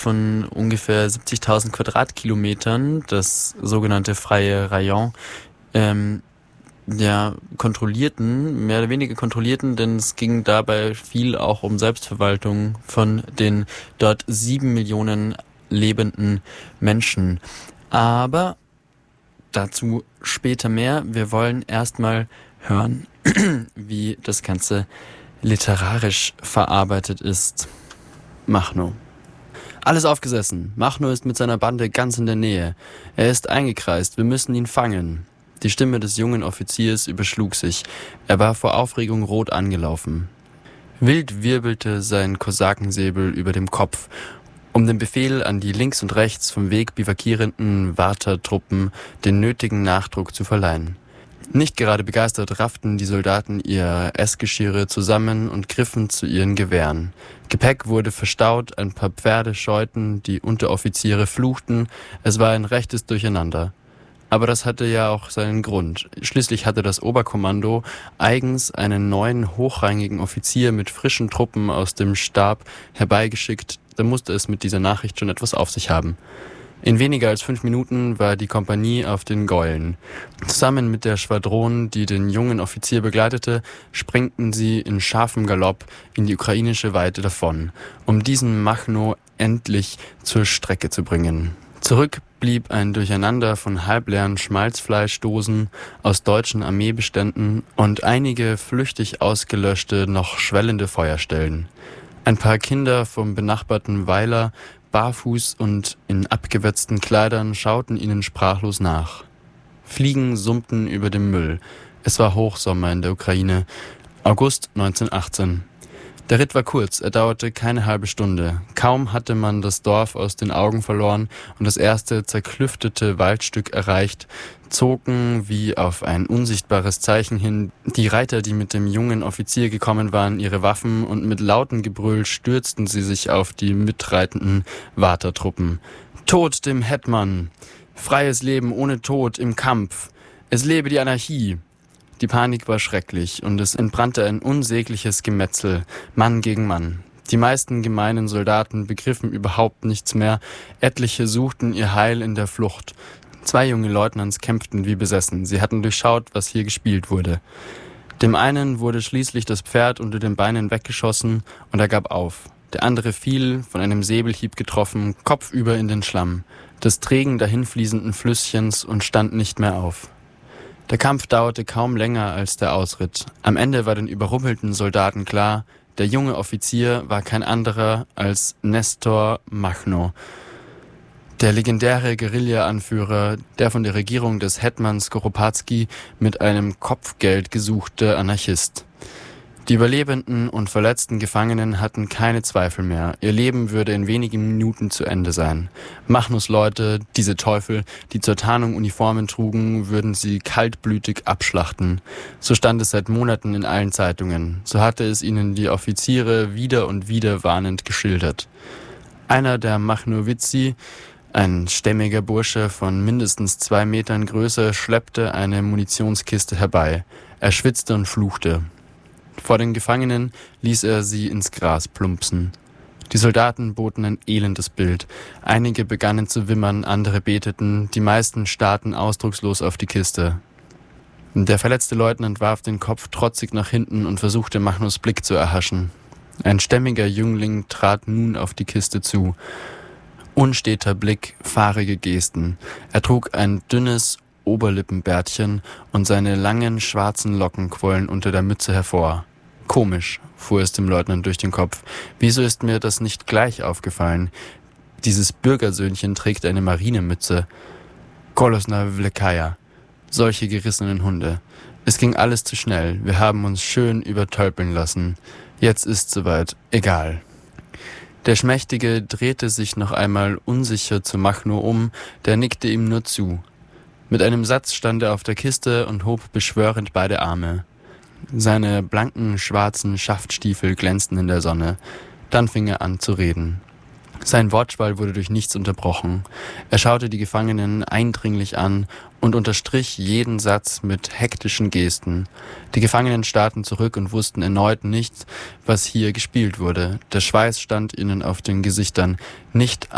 von ungefähr 70.000 Quadratkilometern, das sogenannte freie Rayon, kontrollierten, mehr oder weniger kontrollierten, denn es ging dabei viel auch um Selbstverwaltung von den dort 7 Millionen lebenden Menschen. Aber dazu später mehr. Wir wollen erstmal hören, wie das Ganze literarisch verarbeitet ist. Machno. Alles aufgesessen. Machno ist mit seiner Bande ganz in der Nähe. Er ist eingekreist. Wir müssen ihn fangen. Die Stimme des jungen Offiziers überschlug sich. Er war vor Aufregung rot angelaufen. Wild wirbelte sein Kosakensäbel über dem Kopf, um dem Befehl an die links und rechts vom Weg bivakierenden Wartertruppen den nötigen Nachdruck zu verleihen. Nicht gerade begeistert rafften die Soldaten ihre Essgeschirre zusammen und griffen zu ihren Gewehren. Gepäck wurde verstaut, ein paar Pferde scheuten, die Unteroffiziere fluchten, es war ein rechtes Durcheinander. Aber das hatte ja auch seinen Grund. Schließlich hatte das Oberkommando eigens einen neuen hochrangigen Offizier mit frischen Truppen aus dem Stab herbeigeschickt, da musste es mit dieser Nachricht schon etwas auf sich haben. In weniger als 5 Minuten war die Kompanie auf den Gäulen. Zusammen mit der Schwadron, die den jungen Offizier begleitete, sprengten sie in scharfem Galopp in die ukrainische Weite davon, um diesen Machno endlich zur Strecke zu bringen. Zurück blieb ein Durcheinander von halbleeren Schmalzfleischdosen aus deutschen Armeebeständen und einige flüchtig ausgelöschte, noch schwellende Feuerstellen. Ein paar Kinder vom benachbarten Weiler, barfuß und in abgewetzten Kleidern, schauten ihnen sprachlos nach. Fliegen summten über dem Müll. Es war Hochsommer in der Ukraine, August 1918. Der Ritt war kurz, er dauerte keine halbe Stunde. Kaum hatte man das Dorf aus den Augen verloren und das erste zerklüftete Waldstück erreicht, zogen wie auf ein unsichtbares Zeichen hin die Reiter, die mit dem jungen Offizier gekommen waren, ihre Waffen und mit lautem Gebrüll stürzten sie sich auf die mitreitenden Wartertruppen. Tod dem Hetman! Freies Leben ohne Tod im Kampf! Es lebe die Anarchie! Die Panik war schrecklich und es entbrannte ein unsägliches Gemetzel, Mann gegen Mann. Die meisten gemeinen Soldaten begriffen überhaupt nichts mehr, etliche suchten ihr Heil in der Flucht. 2 junge Leutnants kämpften wie besessen, sie hatten durchschaut, was hier gespielt wurde. Dem einen wurde schließlich das Pferd unter den Beinen weggeschossen und er gab auf. Der andere fiel, von einem Säbelhieb getroffen, kopfüber in den Schlamm, des trägen dahinfließenden Flüsschens und stand nicht mehr auf. Der Kampf dauerte kaum länger als der Ausritt. Am Ende war den überrumpelten Soldaten klar, der junge Offizier war kein anderer als Nestor Machno, der legendäre Guerilla-Anführer, der von der Regierung des Hetman Skoropadsky mit einem Kopfgeld gesuchte Anarchist. Die überlebenden und verletzten Gefangenen hatten keine Zweifel mehr. Ihr Leben würde in wenigen Minuten zu Ende sein. Machnos Leute, diese Teufel, die zur Tarnung Uniformen trugen, würden sie kaltblütig abschlachten. So stand es seit Monaten in allen Zeitungen. So hatte es ihnen die Offiziere wieder und wieder warnend geschildert. Einer der Machnowitzi, ein stämmiger Bursche von mindestens 2 Metern Größe, schleppte eine Munitionskiste herbei. Er schwitzte und fluchte. Vor den Gefangenen ließ er sie ins Gras plumpsen. Die Soldaten boten ein elendes Bild. Einige begannen zu wimmern, andere beteten, die meisten starrten ausdruckslos auf die Kiste. Der verletzte Leutnant warf den Kopf trotzig nach hinten und versuchte Machnos Blick zu erhaschen. Ein stämmiger Jüngling trat nun auf die Kiste zu. Unsteter Blick, fahrige Gesten. Er trug ein dünnes Oberlippenbärtchen und seine langen schwarzen Locken quollen unter der Mütze hervor. Komisch, fuhr es dem Leutnant durch den Kopf. Wieso ist mir das nicht gleich aufgefallen? Dieses Bürgersöhnchen trägt eine Marinemütze. Kolosna Vlekaya. Solche gerissenen Hunde. Es ging alles zu schnell. Wir haben uns schön übertölpeln lassen. Jetzt ist's soweit. Egal. Der Schmächtige drehte sich noch einmal unsicher zu Machno um, der nickte ihm nur zu. Mit einem Satz stand er auf der Kiste und hob beschwörend beide Arme. Seine blanken, schwarzen Schaftstiefel glänzten in der Sonne. Dann fing er an zu reden. Sein Wortschwall wurde durch nichts unterbrochen. Er schaute die Gefangenen eindringlich an und unterstrich jeden Satz mit hektischen Gesten. Die Gefangenen starrten zurück und wussten erneut nicht, was hier gespielt wurde. Der Schweiß stand ihnen auf den Gesichtern. Nicht